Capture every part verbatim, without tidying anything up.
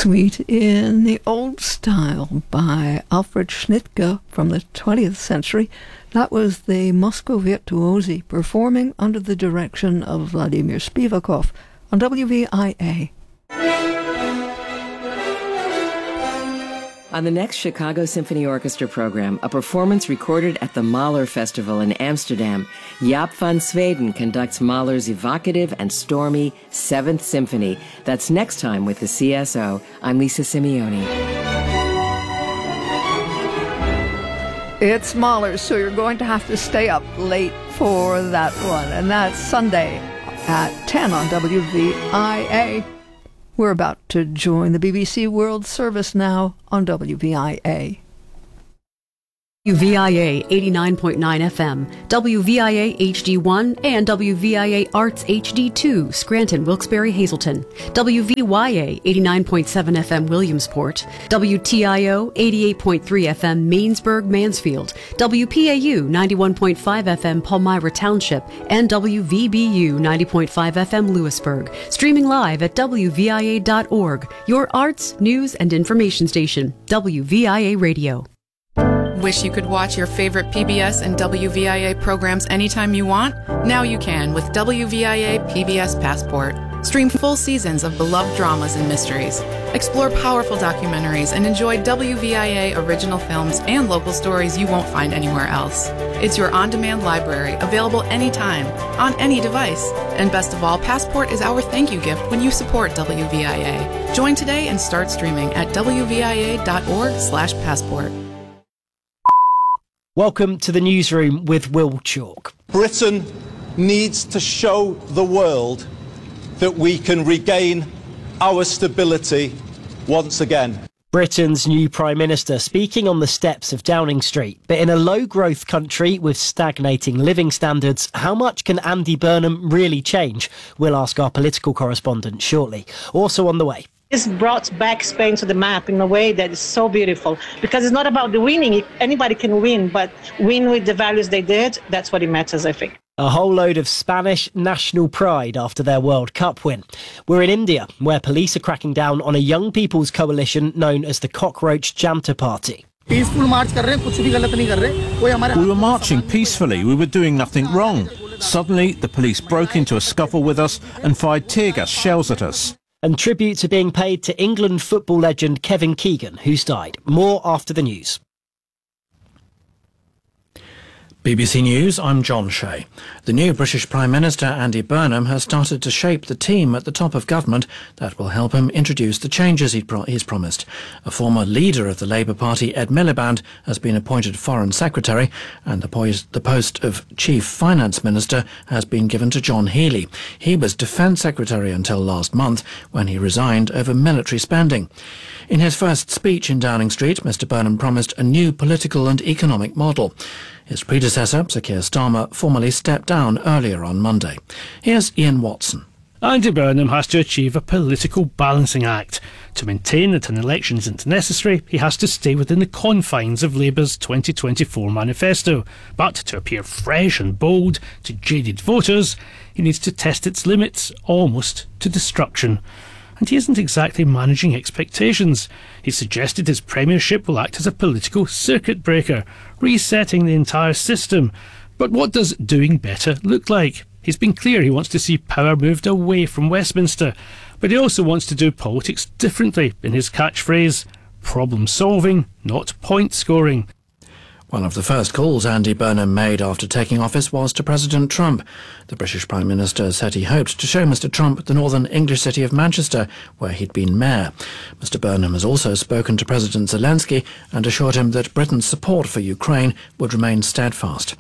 Suite in the Old Style by Alfred Schnittke from the twentieth century. That was the Moscow Virtuosi performing under the direction of Vladimir Spivakov on W V I A. On the next Chicago Symphony Orchestra program, a performance recorded at the Mahler Festival in Amsterdam, Jaap van Zweden conducts Mahler's evocative and stormy Seventh Symphony. That's next time with the C S O. I'm Lisa Simeone. It's Mahler, so you're going to have to stay up late for that one. And that's Sunday at ten on W V I A. We're about to join the B B C World Service now on W V I A. W V I A eighty-nine point nine F M, W V I A H D one, and W V I A Arts H D two, Scranton, Wilkes-Barre, Hazleton, W V Y A eighty-nine point seven F M, Williamsport, W T I O eighty-eight point three F M, Mainsburg, Mansfield, W P A U ninety-one point five F M, Palmyra Township, and W V B U ninety point five F M, Lewisburg. Streaming live at W V I A dot org, your arts, news, and information station, W V I A Radio. Wish you could watch your favorite P B S and W V I A programs anytime you want? Now you can with W V I A P B S Passport. Stream full seasons of beloved dramas and mysteries. Explore powerful documentaries and enjoy W V I A original films and local stories you won't find anywhere else. It's your on-demand library, available anytime, on any device. And best of all, Passport is our thank you gift when you support W V I A. Join today and start streaming at W V I A dot org slash passport. Welcome to the newsroom with Will Chalk. Britain needs to show the world that we can regain our stability once again. Britain's new Prime Minister speaking on the steps of Downing Street. But in a low-growth country with stagnating living standards, how much can Andy Burnham really change? We'll ask our political correspondent shortly. Also on the way. This brought back Spain to the map in a way that is so beautiful, because it's not about the winning. Anybody can win, but win with the values they did. That's what it matters, I think. A whole load of Spanish national pride after their World Cup win. We're in India, where police are cracking down on a young people's coalition known as the Cockroach Janta Party. We were marching peacefully. We were doing nothing wrong. Suddenly, the police broke into a scuffle with us and fired tear gas shells at us. And tributes are being paid to England football legend Kevin Keegan, who's died. More after the news. B B C News, I'm John Shea. The new British Prime Minister Andy Burnham has started to shape the team at the top of government that will help him introduce the changes he'd pro- he's promised. A former leader of the Labour Party, Ed Miliband, has been appointed Foreign Secretary, and the, pois- the post of Chief Finance Minister has been given to John Healey. He was Defence Secretary until last month, when he resigned over military spending. In his first speech in Downing Street, Mr Burnham promised a new political and economic model. His predecessor, Sir Keir Starmer, formally stepped down earlier on Monday. Here's Ian Watson. Andy Burnham has to achieve a political balancing act. To maintain that an election isn't necessary, he has to stay within the confines of Labour's twenty twenty-four manifesto. But to appear fresh and bold to jaded voters, he needs to test its limits, almost to destruction. And he isn't exactly managing expectations. He suggested his premiership will act as a political circuit breaker, resetting the entire system. But what does doing better look like? He's been clear he wants to see power moved away from Westminster, but he also wants to do politics differently in his catchphrase, problem solving, not point scoring. One of the first calls Andy Burnham made after taking office was to President Trump. The British Prime Minister said he hoped to show Mr Trump the northern English city of Manchester, where he'd been mayor. Mr Burnham has also spoken to President Zelensky and assured him that Britain's support for Ukraine would remain steadfast.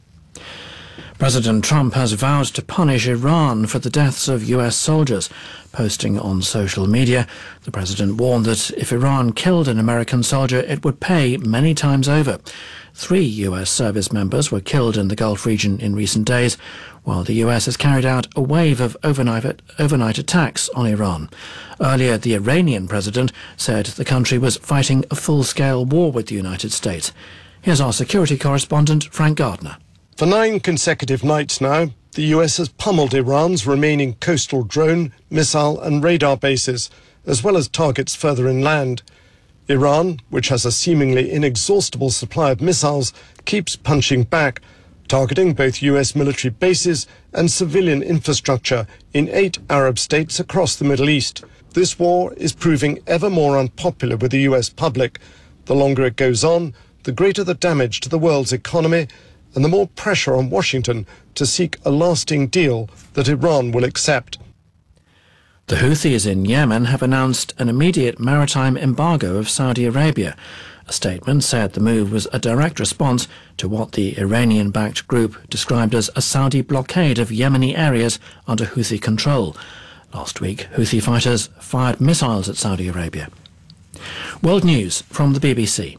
President Trump has vowed to punish Iran for the deaths of U S soldiers. Posting on social media, the president warned that if Iran killed an American soldier, it would pay many times over. Three U S service members were killed in the Gulf region in recent days, while the U S has carried out a wave of overnight, overnight attacks on Iran. Earlier, the Iranian president said the country was fighting a full-scale war with the United States. Here's our security correspondent, Frank Gardner. For nine consecutive nights now, the U S has pummeled Iran's remaining coastal drone, missile and radar bases as well as targets further inland. Iran, which has a seemingly inexhaustible supply of missiles, keeps punching back, targeting both U S military bases and civilian infrastructure in eight Arab states across the Middle East. This war is proving ever more unpopular with the U S public. The longer it goes on, the greater the damage to the world's economy and the more pressure on Washington to seek a lasting deal that Iran will accept. The Houthis in Yemen have announced an immediate maritime embargo of Saudi Arabia. A statement said the move was a direct response to what the Iranian-backed group described as a Saudi blockade of Yemeni areas under Houthi control. Last week, Houthi fighters fired missiles at Saudi Arabia. World News from the B B C.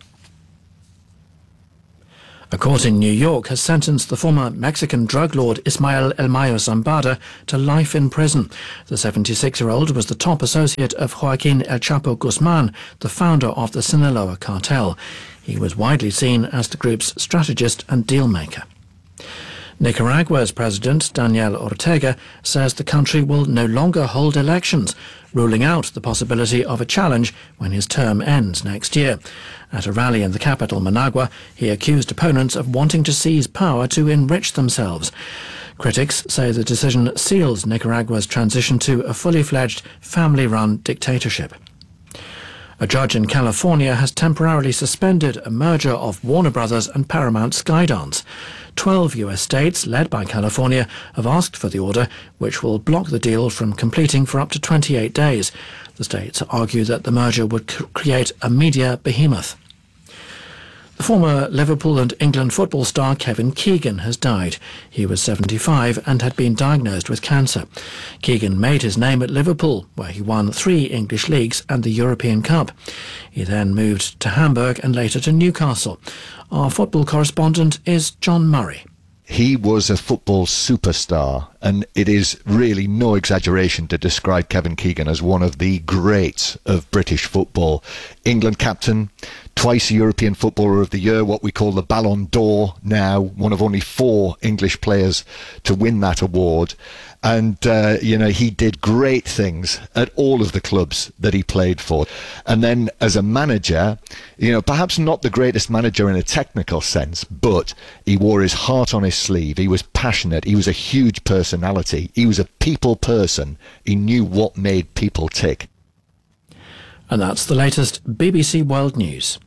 A court in New York has sentenced the former Mexican drug lord Ismael El Mayo Zambada to life in prison. The seventy-six-year-old was the top associate of Joaquin El Chapo Guzman, the founder of the Sinaloa cartel. He was widely seen as the group's strategist and deal-maker. Nicaragua's President Daniel Ortega says the country will no longer hold elections, ruling out the possibility of a challenge when his term ends next year. At a rally in the capital, Managua, he accused opponents of wanting to seize power to enrich themselves. Critics say the decision seals Nicaragua's transition to a fully fledged, family-run dictatorship. A judge in California has temporarily suspended a merger of Warner Brothers and Paramount Skydance. Twelve U S states, led by California, have asked for the order, which will block the deal from completing for up to twenty-eight days. The states argue that the merger would c- create a media behemoth. The former Liverpool and England football star Kevin Keegan has died. He was seventy-five and had been diagnosed with cancer. Keegan made his name at Liverpool, where he won three English leagues and the European Cup. He then moved to Hamburg and later to Newcastle. Our football correspondent is John Murray. He was a football superstar, and it is really no exaggeration to describe Kevin Keegan as one of the greats of British football. England captain, twice European Footballer of the Year, what we call the Ballon d'Or now, one of only four English players to win that award. And, uh, you know, he did great things at all of the clubs that he played for. And then as a manager, you know, perhaps not the greatest manager in a technical sense, but he wore his heart on his sleeve. He was passionate. He was a huge personality. He was a people person. He knew what made people tick. And that's the latest B B C World News.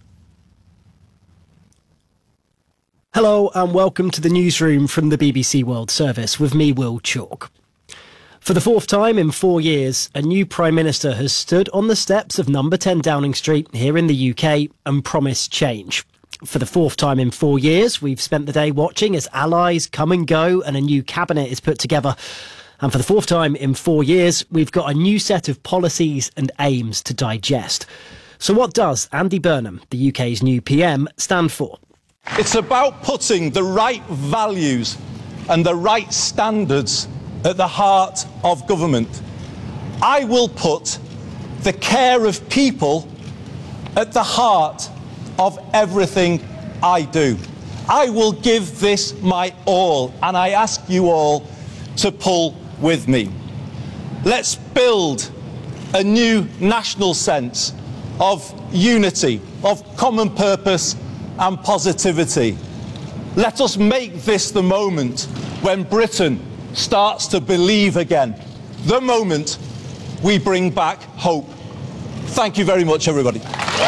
Hello and welcome to the newsroom from the B B C World Service with me, Will Chalk. For the fourth time in four years, a new Prime Minister has stood on the steps of number ten Downing Street here in the U K and promised change. For the fourth time in four years, we've spent the day watching as allies come and go and a new cabinet is put together. And for the fourth time in four years, we've got a new set of policies and aims to digest. So what does Andy Burnham, the U K's new P M, stand for? It's about putting the right values and the right standards at the heart of government. I will put the care of people at the heart of everything I do. I will give this my all, and I ask you all to pull with me. Let's build a new national sense of unity, of common purpose and positivity. Let us make this the moment when Britain starts to believe again, the moment we bring back hope. Thank you very much, everybody.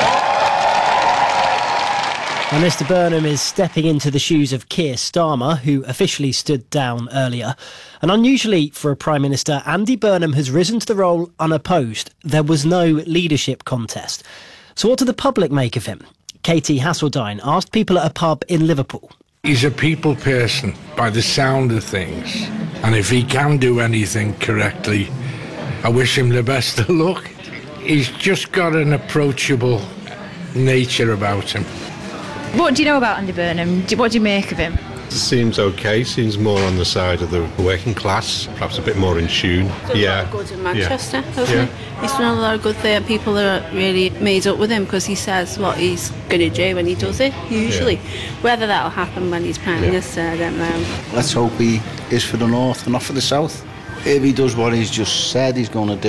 And Mr Burnham is stepping into the shoes of Keir Starmer, who officially stood down earlier. And unusually for a Prime Minister, Andy Burnham has risen to the role unopposed. There was no leadership contest. So what did the public make of him? Katie Hasseldine asked people at a pub in Liverpool. He's a people person by the sound of things. And if he can do anything correctly, I wish him the best of luck. He's just got an approachable nature about him. What do you know about Andy Burnham? What do you make of him? Seems okay, seems more on the side of the working class, perhaps a bit more in tune. Done yeah. a lot of good in Manchester, yeah. hasn't yeah. he? He's done a lot of good there. People are really made up with him because he says what he's going to do when he does it, usually. Yeah. Whether that'll happen when he's Prime yeah. Minister, I don't know. Let's hope he is for the North and not for the South. If he does what he's just said he's going to do,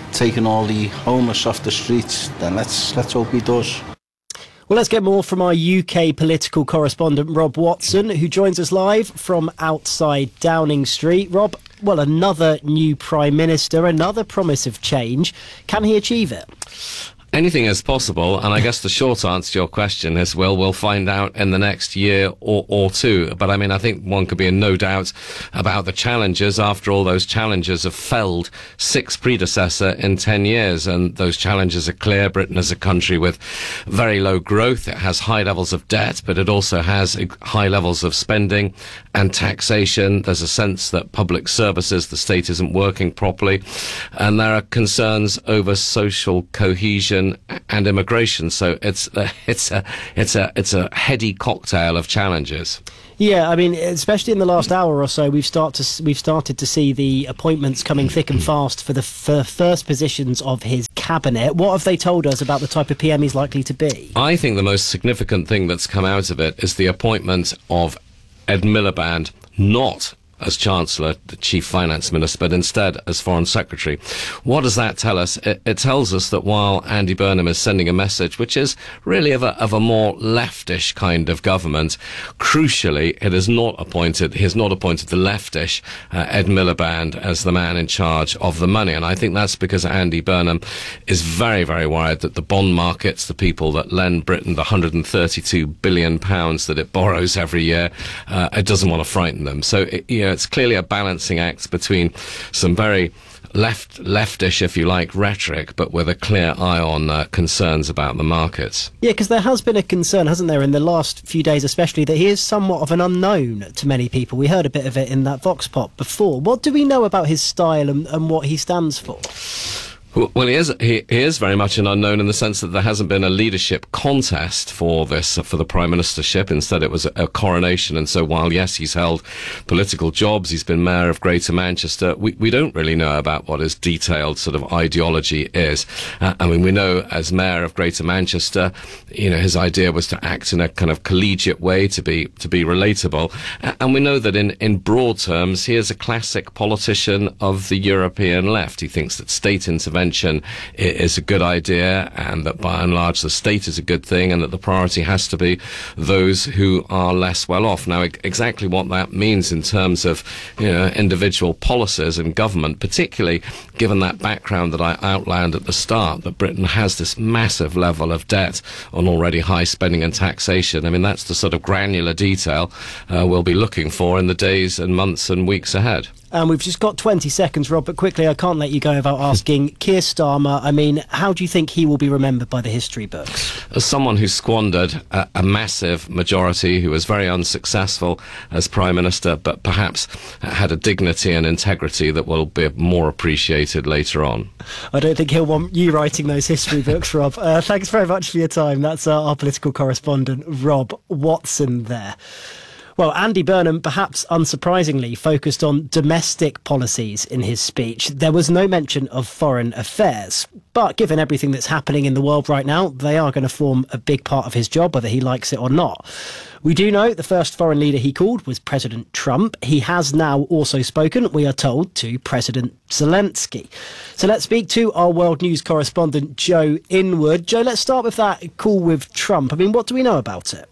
taking all the homeless off the streets, then let's let's hope he does. Well, let's get more from our U K political correspondent, Rob Watson, who joins us live from outside Downing Street. Rob, well, another new Prime Minister, another promise of change. Can he achieve it? Anything is possible, and I guess the short answer to your question is, well, we'll find out in the next year or, or two. But I mean, I think one could be in no doubt about the challenges. After all, those challenges have felled six predecessor in ten years, and those challenges are clear. Britain is a country with very low growth. It has high levels of debt, but it also has high levels of spending and taxation. There's a sense that public services, the state isn't working properly, and there are concerns over social cohesion and immigration. So it's a, it's a it's a it's a heady cocktail of challenges. Yeah, I mean, especially in the last hour or so, we've start to we've started to see the appointments coming thick and fast for the for first positions of his cabinet. What have they told us about the type of P M he's likely to be? I think the most significant thing that's come out of it is the appointment of Ed Miliband, not as Chancellor, the Chief Finance Minister, but instead as Foreign Secretary. What does that tell us? It, it tells us that while Andy Burnham is sending a message which is really of a, of a more leftish kind of government, crucially, it is not appointed, he has not appointed the leftish uh, Ed Miliband as the man in charge of the money. And I think that's because Andy Burnham is very, very worried that the bond markets, the people that lend Britain the one hundred thirty-two billion pounds that it borrows every year, uh, it doesn't want to frighten them. So, it, you know, it's clearly a balancing act between some very left, leftish, if you like, rhetoric, but with a clear eye on uh, concerns about the markets. Yeah, because there has been a concern, hasn't there, in the last few days especially, that he is somewhat of an unknown to many people. We heard a bit of it in that Vox Pop before. What do we know about his style and, and what he stands for? Well, he is, he, he is very much an unknown in the sense that there hasn't been a leadership contest for this, for the Prime Ministership. Instead, it was a, a coronation. And so while, yes, he's held political jobs, he's been Mayor of Greater Manchester, we, we don't really know about what his detailed sort of ideology is. Uh, I mean, we know as Mayor of Greater Manchester, you know, his idea was to act in a kind of collegiate way, to be to be relatable. Uh, and we know that in, in broad terms, he is a classic politician of the European left. He thinks that state intervention is a good idea, and that by and large the state is a good thing, and that the priority has to be those who are less well off. Now, exactly what that means in terms of, you know, individual policies and government, particularly given that background that I outlined at the start, that Britain has this massive level of debt on already high spending and taxation. I mean, that's the sort of granular detail uh, we'll be looking for in the days and months and weeks ahead. And we've just got twenty seconds, Rob, but quickly, I can't let you go without asking Keir Starmer, I mean, how do you think he will be remembered by the history books? As someone who squandered a, a massive majority, who was very unsuccessful as Prime Minister, but perhaps had a dignity and integrity that will be more appreciated later on. I don't think he'll want you writing those history books, Rob. Uh, thanks very much for your time. That's uh, our political correspondent, Rob Watson there. Well, Andy Burnham, perhaps unsurprisingly, focused on domestic policies in his speech. There was no mention of foreign affairs. But given everything that's happening in the world right now, they are going to form a big part of his job, whether he likes it or not. We do know the first foreign leader he called was President Trump. He has now also spoken, we are told, to President Zelensky. So let's speak to our world news correspondent, Joe Inwood. Joe, let's start with that call with Trump. I mean, what do we know about it?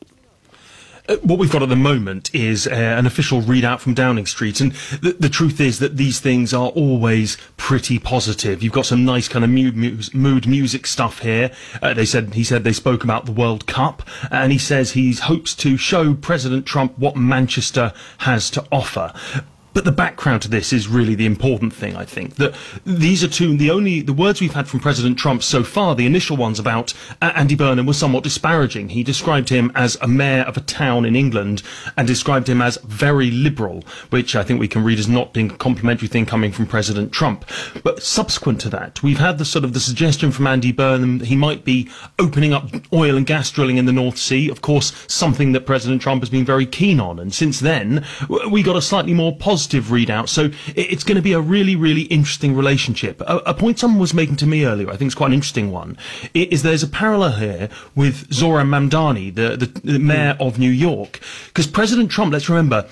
Uh, what we've got at the moment is uh, an official readout from Downing Street, and the, the truth is that these things are always pretty positive. You've got some nice kind of mood, mu- mood music stuff here. Uh, they said he said they spoke about the World Cup, and he says he hopes to show President Trump what Manchester has to offer. But the background to this is really the important thing, I think. That these are two, the only, the words we've had from President Trump so far, the initial ones about uh, Andy Burnham, were somewhat disparaging. He described him as a mayor of a town in England and described him as very liberal, which I think we can read as not being a complimentary thing coming from President Trump. But subsequent to that, we've had the sort of the suggestion from Andy Burnham that he might be opening up oil and gas drilling in the North Sea, of course, something that President Trump has been very keen on. And since then, we got a slightly more positive readout, so it's going to be a really, really interesting relationship. A, a point someone was making to me earlier, I think it's quite an interesting one, is there's a parallel here with Zohran Mamdani, the, the, the mayor of New York, because President Trump, let's remember,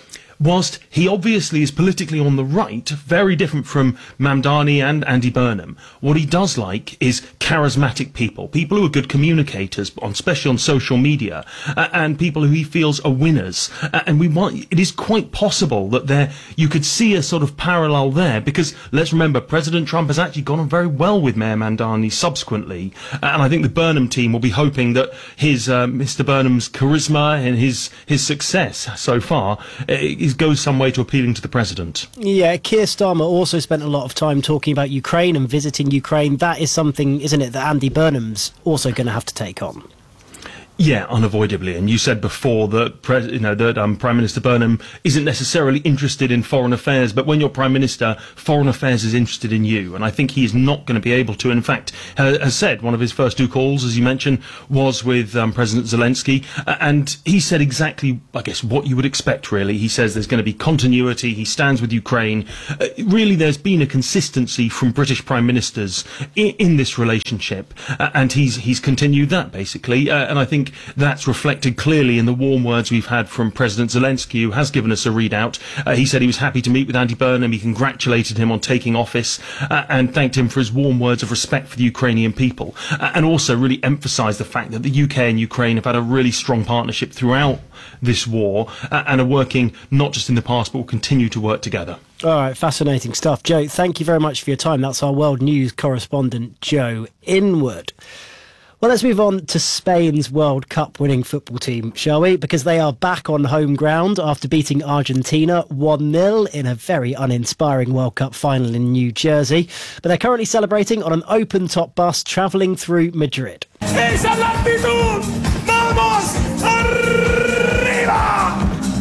whilst he obviously is politically on the right, very different from Mamdani and Andy Burnham, what he does like is charismatic people, people who are good communicators, on, especially on social media, uh, and people who he feels are winners. Uh, and we want, it is quite possible that there you could see a sort of parallel there, because let's remember, President Trump has actually gone on very well with Mayor Mamdani subsequently, uh, and I think the Burnham team will be hoping that his uh, Mister Burnham's charisma and his his success so far uh, is, goes some way to appealing to the president. Yeah, Keir Starmer also spent a lot of time talking about Ukraine and visiting Ukraine. That is something, isn't it, that Andy Burnham's also going to have to take on? Yeah, unavoidably. And you said before that, pre- you know, that um, Prime Minister Burnham isn't necessarily interested in foreign affairs, but when you're Prime Minister, foreign affairs is interested in you. And I think he is not going to be able to. In fact, uh, as said, one of his first two calls, as you mentioned, was with um, President Zelensky. Uh, and he said exactly, I guess, what you would expect, really. He says there's going to be continuity. He stands with Ukraine. Uh, really, there's been a consistency from British Prime Ministers in, in this relationship. Uh, and he's, he's continued that, basically. Uh, and I think that's reflected clearly in the warm words we've had from President Zelensky, who has given us a readout. Uh, he said he was happy to meet with Andy Burnham. He congratulated him on taking office uh, and thanked him for his warm words of respect for the Ukrainian people, uh, and also really emphasised the fact that the U K and Ukraine have had a really strong partnership throughout this war uh, and are working not just in the past but will continue to work together. All right, fascinating stuff. Joe, thank you very much for your time. That's our world news correspondent, Joe Inwood. Well, let's move on to Spain's World Cup winning football team, shall we? Because they are back on home ground after beating Argentina one nil in a very uninspiring World Cup final in New Jersey. But they're currently celebrating on an open-top bus travelling through Madrid. ¡Esa es la actitud! ¡Vamos arriba!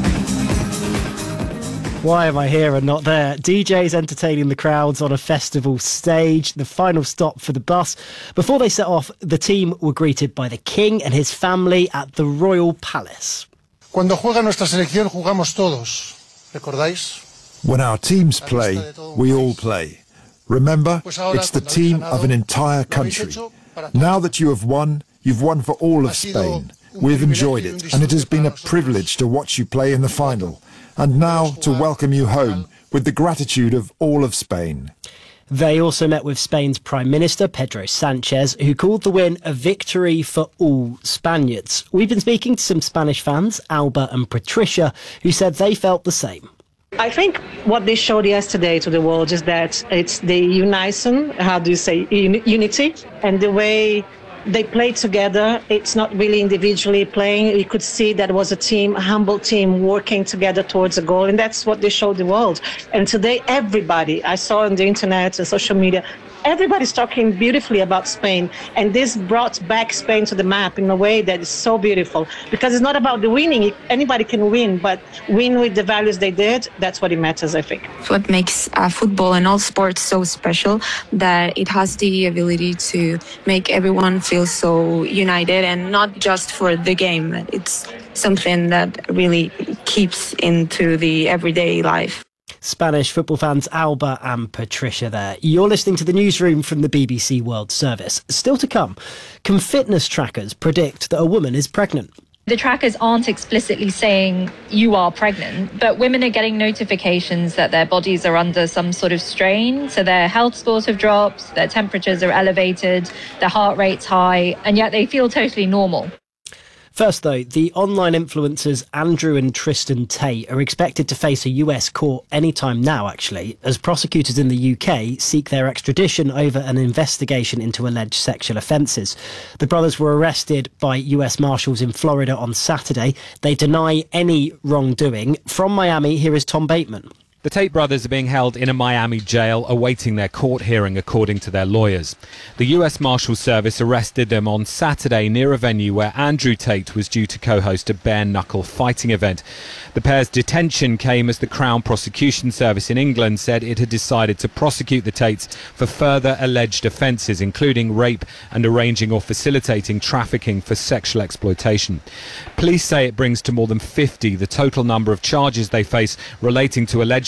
Why am I here and not there? D Js entertaining the crowds on a festival stage, the final stop for the bus. Before they set off, the team were greeted by the king and his family at the Royal Palace. Cuando juega nuestra selección, jugamos todos. ¿Recordáis? When our teams play, we all play. Remember, it's the team of an entire country. Now that you have won, you've won for all of Spain. We've enjoyed it, and it has been a privilege to watch you play in the final. And now to welcome you home with the gratitude of all of Spain. They also met with Spain's Prime Minister, Pedro Sanchez, who called the win a victory for all Spaniards. We've been speaking to some Spanish fans, Alba and Patricia, who said they felt the same. I think what they showed yesterday to the world is that it's the unison, how do you say, un- unity, and the way they played together. It's not really individually playing. You could see that it was a team, a humble team working together towards a goal, and that's what they showed the world. And today, everybody, I saw on the internet and social media, everybody's talking beautifully about Spain, and this brought back Spain to the map in a way that is so beautiful, because it's not about the winning. Anybody can win, but win with the values they did, that's what it matters, I think. What makes uh, football and all sports so special, that it has the ability to make everyone feel so united, and not just for the game. It's something that really keeps into the everyday life. Spanish football fans Alba and Patricia there. You're listening to the newsroom from the B B C World Service. Still to come, can fitness trackers predict that a woman is pregnant? The trackers aren't explicitly saying you are pregnant, but women are getting notifications that their bodies are under some sort of strain. So their health scores have dropped, their temperatures are elevated, their heart rate's high, and yet they feel totally normal. First, though, the online influencers Andrew and Tristan Tate are expected to face a U S court anytime now, actually, as prosecutors in the U K seek their extradition over an investigation into alleged sexual offences. The brothers were arrested by U S Marshals in Florida on Saturday. They deny any wrongdoing. From Miami, here is Tom Bateman. The Tate brothers are being held in a Miami jail awaiting their court hearing, according to their lawyers. The U S Marshals Service arrested them on Saturday near a venue where Andrew Tate was due to co-host a bare-knuckle fighting event. The pair's detention came as the Crown Prosecution Service in England said it had decided to prosecute the Tates for further alleged offences, including rape and arranging or facilitating trafficking for sexual exploitation. Police say it brings to more than fifty the total number of charges they face relating to alleged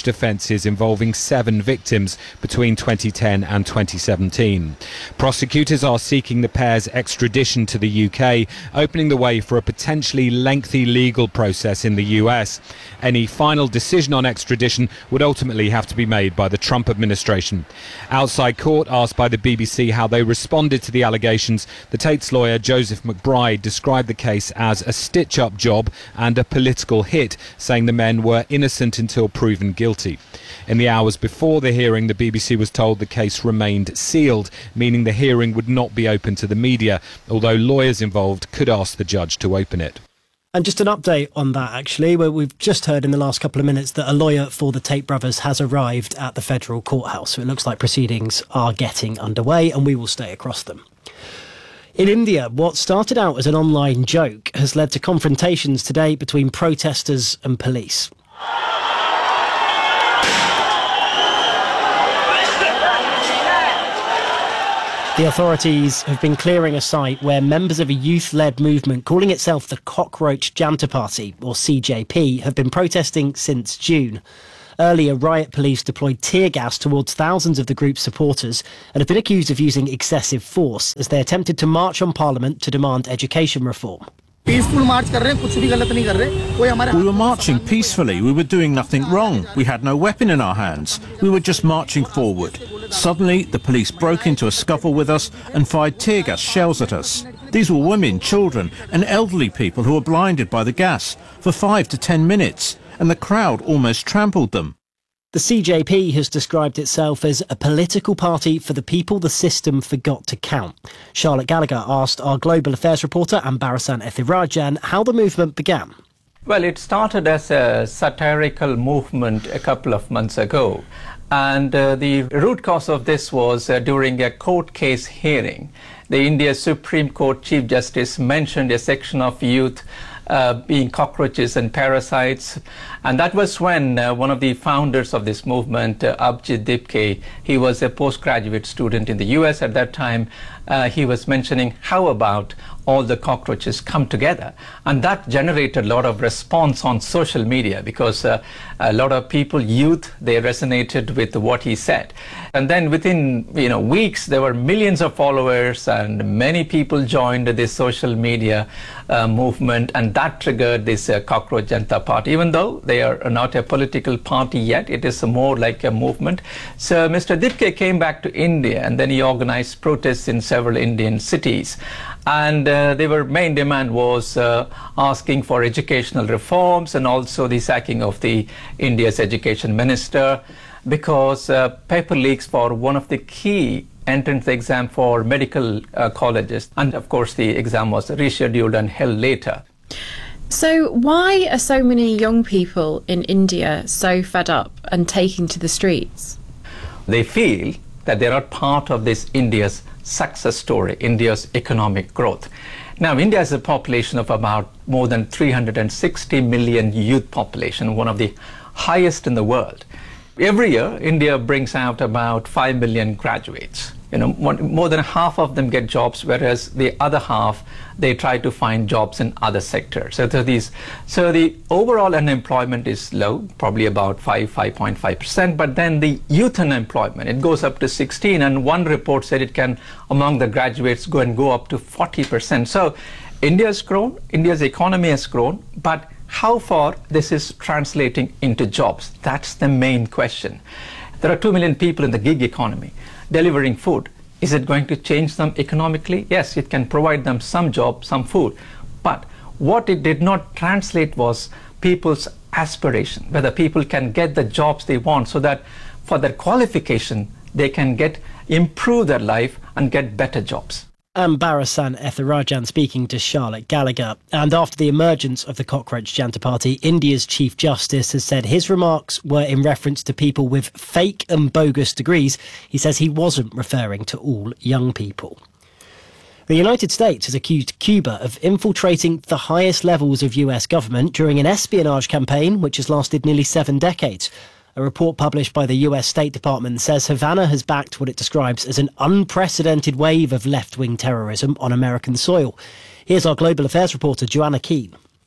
alleged offences involving seven victims between twenty ten and twenty seventeen. Prosecutors are seeking the pair's extradition to the U K, opening the way for a potentially lengthy legal process in the U S. Any final decision on extradition would ultimately have to be made by the Trump administration. Outside court, asked by the B B C how they responded to the allegations, the Tate's lawyer Joseph McBride described the case as a stitch-up job and a political hit, saying the men were innocent until proven guilty. In the hours before the hearing, the B B C was told the case remained sealed, meaning the hearing would not be open to the media, although lawyers involved could ask the judge to open it. And just an update on that, actually, where we've just heard in the last couple of minutes that a lawyer for the Tate brothers has arrived at the federal courthouse. So it looks like proceedings are getting underway, and we will stay across them. In India, what started out as an online joke has led to confrontations today between protesters and police. The authorities have been clearing a site where members of a youth-led movement calling itself the Cockroach Janta Party, or C J P, have been protesting since June. Earlier, riot police deployed tear gas towards thousands of the group's supporters and have been accused of using excessive force as they attempted to march on Parliament to demand education reform. We were marching peacefully. We were doing nothing wrong. We had no weapon in our hands. We were just marching forward. Suddenly, the police broke into a scuffle with us and fired tear gas shells at us. These were women, children and elderly people who were blinded by the gas for five to ten minutes, and the crowd almost trampled them. The C J P has described itself as a political party for the people the system forgot to count. Charlotte Gallagher asked our global affairs reporter Ambarasan Ethirajan how the movement began. Well, it started as a satirical movement a couple of months ago. And uh, the root cause of this was uh, during a court case hearing. The India's Supreme Court Chief Justice mentioned a section of youth Uh, being cockroaches and parasites, and that was when uh, one of the founders of this movement, uh, Abhijit Dipke, he was a postgraduate student in the U S at that time. Uh, he was mentioning how about all the cockroaches come together, and that generated a lot of response on social media because uh, a lot of people, youth, they resonated with what he said. And then within you know weeks there were millions of followers and many people joined this social media uh, movement, and that triggered this uh, Cockroach Janta Party. Even though they are not a political party yet, it is more like a movement. So Mister Dipke came back to India, and then he organized protests in several Indian cities. And uh, their main demand was uh, asking for educational reforms and also the sacking of the India's education minister, because uh, paper leaks for one of the key entrance exam for medical uh, colleges. And of course, the exam was rescheduled and held later. So why are so many young people in India so fed up and taking to the streets? They feel that they are part of this India's success story, India's economic growth. Now, India has a population of about more than three hundred sixty million youth population, one of the highest in the world. Every year, India brings out about five million graduates. You know, one, more than half of them get jobs, whereas the other half, they try to find jobs in other sectors. So, so, these, so the overall unemployment is low, probably about five, five point five percent. But then the youth unemployment, it goes up to sixteen. And one report said it can, among the graduates, go and go up to forty percent. So India has grown, India's economy has grown, but how far this is translating into jobs? That's the main question. There are two million people in the gig economy delivering food. Is it going to change them economically? Yes, it can provide them some job, some food. But what it did not translate was people's aspiration, whether people can get the jobs they want so that for their qualification, they can get improve their life and get better jobs. Ambarasan Ethirajan speaking to Charlotte Gallagher. And after the emergence of the Cockroach Janta Party, India's Chief Justice has said his remarks were in reference to people with fake and bogus degrees. He says he wasn't referring to all young people. The United States has accused Cuba of infiltrating the highest levels of U S government during an espionage campaign which has lasted nearly seven decades. A report published by the U S State Department says Havana has backed what it describes as an unprecedented wave of left-wing terrorism on American soil. Here's our global affairs reporter, Joanna Keane.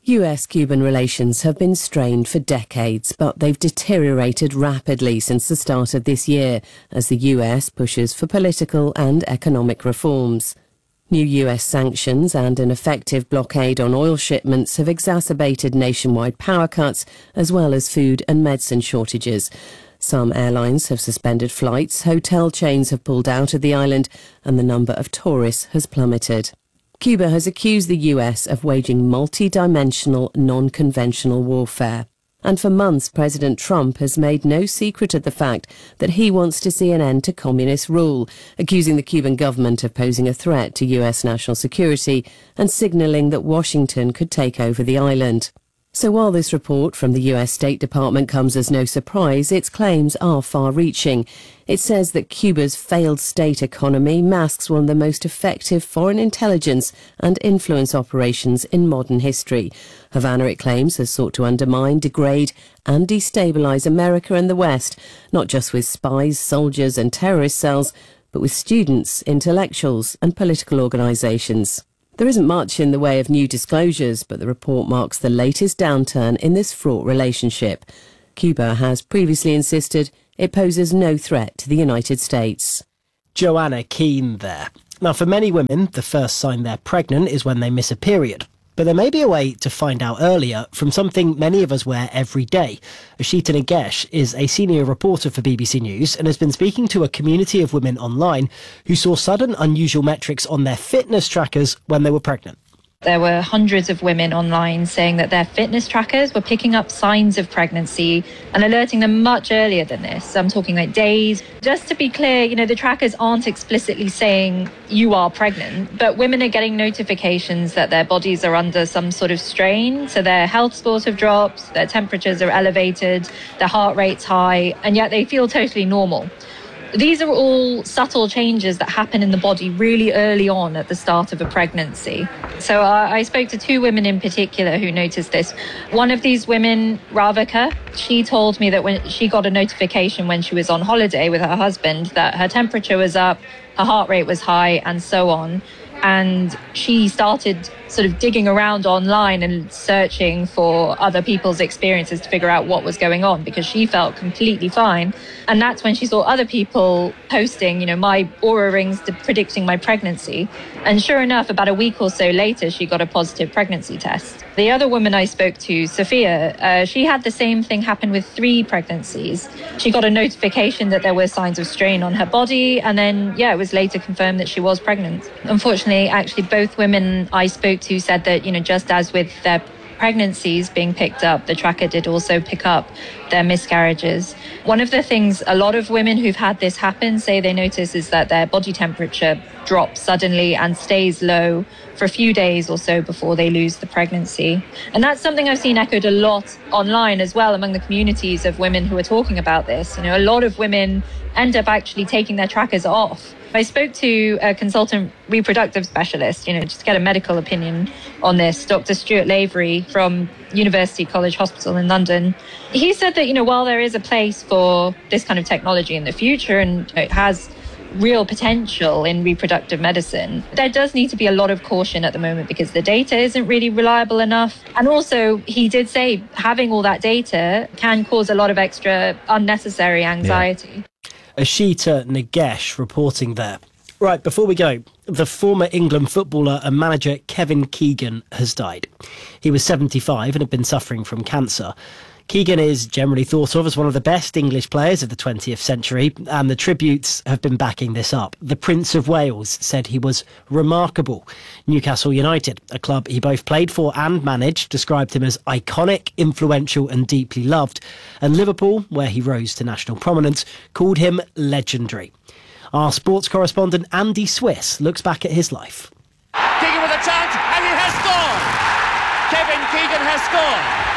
U S-Cuban relations have been strained for decades, but they've deteriorated rapidly since the start of this year as the U S pushes for political and economic reforms. New U S sanctions and an effective blockade on oil shipments have exacerbated nationwide power cuts as well as food and medicine shortages. Some airlines have suspended flights, hotel chains have pulled out of the island, and the number of tourists has plummeted. Cuba has accused the U S of waging multi-dimensional, non-conventional warfare. And for months, President Trump has made no secret of the fact that he wants to see an end to communist rule, accusing the Cuban government of posing a threat to U S national security and signalling that Washington could take over the island. So while this report from the U S State Department comes as no surprise, its claims are far-reaching. It says that Cuba's failed state economy masks one of the most effective foreign intelligence and influence operations in modern history. Havana, it claims, has sought to undermine, degrade and destabilise America and the West, not just with spies, soldiers and terrorist cells, but with students, intellectuals and political organisations. There isn't much in the way of new disclosures, but the report marks the latest downturn in this fraught relationship. Cuba has previously insisted it poses no threat to the United States. Joanna Keane there. Now, for many women, the first sign they're pregnant is when they miss a period. But there may be a way to find out earlier from something many of us wear every day. Ashita Nagesh is a senior reporter for B B C News and has been speaking to a community of women online who saw sudden unusual metrics on their fitness trackers when they were pregnant. There were hundreds of women online saying that their fitness trackers were picking up signs of pregnancy and alerting them much earlier than this. I'm talking like days. Just to be clear, you know, the trackers aren't explicitly saying you are pregnant, but women are getting notifications that their bodies are under some sort of strain. So their health scores have dropped, their temperatures are elevated, their heart rate's high, and yet they feel totally normal. These are all subtle changes that happen in the body really early on at the start of a pregnancy. So uh, I spoke to two women in particular who noticed this. One of these women, Ravika, she told me that when she got a notification when she was on holiday with her husband that her temperature was up, her heart rate was high, and so on. And she started sort of digging around online and searching for other people's experiences to figure out what was going on, because she felt completely fine. And that's when she saw other people posting, you know, my Oura rings predicting my pregnancy. And sure enough, about a week or so later, she got a positive pregnancy test. The other woman I spoke to, Sophia, uh, she had the same thing happen with three pregnancies. She got a notification that there were signs of strain on her body. And then, yeah, it was later confirmed that she was pregnant. Unfortunately, actually, both women I spoke to said that, you know, just as with their pregnancies being picked up, the tracker did also pick up their miscarriages. One of the things a lot of women who've had this happen say they notice is that their body temperature drops suddenly and stays low for a few days or so before they lose the pregnancy. And that's something I've seen echoed a lot online as well among the communities of women who are talking about this. You know, a lot of women end up actually taking their trackers off. I spoke to a consultant reproductive specialist, you know, just to get a medical opinion on this, Doctor Stuart Lavery from University College Hospital in London. He said that, you know, while there is a place for this kind of technology in the future and it has real potential in reproductive medicine, there does need to be a lot of caution at the moment because the data isn't really reliable enough. And also, he did say having all that data can cause a lot of extra unnecessary anxiety. Yeah. Ashita Nagesh reporting there. Right, before we go, the former England footballer and manager Kevin Keegan has died. He was seventy-five and had been suffering from cancer. Keegan is generally thought of as one of the best English players of the twentieth century, and the tributes have been backing this up. The Prince of Wales said he was remarkable. Newcastle United, a club he both played for and managed, described him as iconic, influential and deeply loved. And Liverpool, where he rose to national prominence, called him legendary. Our sports correspondent Andy Swiss looks back at his life. Keegan with a chance, and he has scored! Kevin Keegan has scored!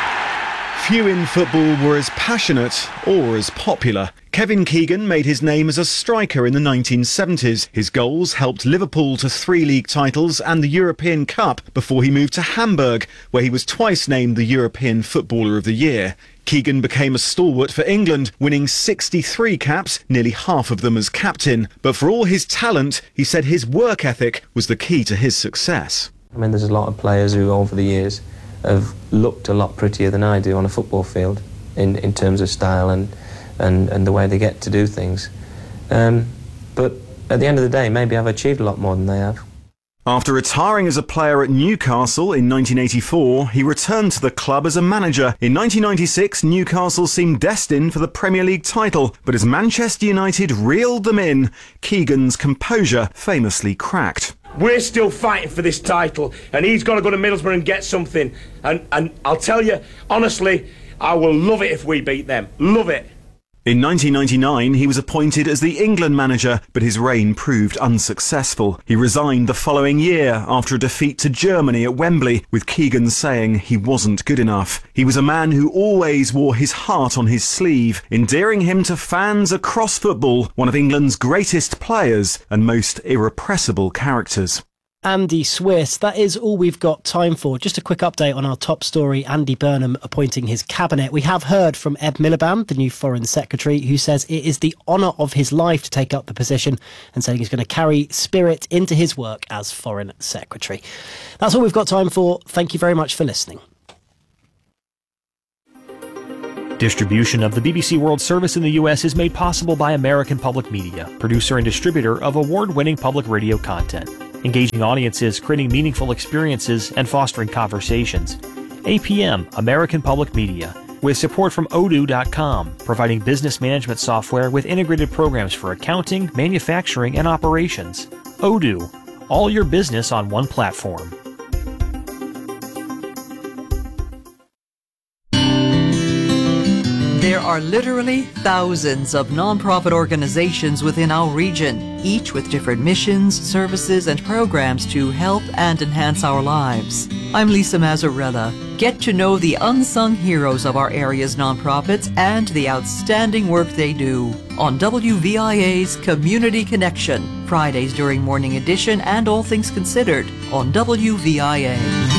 Few in football were as passionate or as popular. Kevin Keegan made his name as a striker in the nineteen seventies. His goals helped Liverpool to three league titles and the European Cup before he moved to Hamburg, where he was twice named the European Footballer of the Year. Keegan became a stalwart for England, winning sixty-three caps, nearly half of them as captain. But for all his talent, he said his work ethic was the key to his success. I mean, there's a lot of players who over the years have looked a lot prettier than I do on a football field in, in terms of style and, and, and the way they get to do things. Um, but at the end of the day, maybe I've achieved a lot more than they have. After retiring as a player at Newcastle in nineteen eighty-four, he returned to the club as a manager. In nineteen ninety-six, Newcastle seemed destined for the Premier League title, but as Manchester United reeled them in, Keegan's composure famously cracked. We're still fighting for this title, and he's got to go to Middlesbrough and get something. And, and I'll tell you, honestly, I will love it if we beat them. Love it. In nineteen ninety-nine, he was appointed as the England manager, but his reign proved unsuccessful. He resigned the following year after a defeat to Germany at Wembley, with Keegan saying he wasn't good enough. He was a man who always wore his heart on his sleeve, endearing him to fans across football, one of England's greatest players and most irrepressible characters. Andy Swiss, that is all we've got time for. Just a quick update on our top story, Andy Burnham appointing his cabinet. We have heard from Ed Miliband, the new Foreign Secretary, who says it is the honour of his life to take up the position and saying he's going to carry spirit into his work as Foreign Secretary. That's all we've got time for. Thank you very much for listening. Distribution of the B B C World Service in the U S is made possible by American Public Media, producer and distributor of award-winning public radio content, engaging audiences, creating meaningful experiences, and fostering conversations. A P M, American Public Media, with support from odoo dot com, providing business management software with integrated programs for accounting, manufacturing, and operations. Odoo, all your business on one platform. There are literally thousands of non-profit organizations within our region, each with different missions, services, and programs to help and enhance our lives. I'm Lisa Mazzarella. Get to know the unsung heroes of our area's nonprofits and the outstanding work they do on W V I A's Community Connection, Fridays during Morning Edition and All Things Considered on W V I A.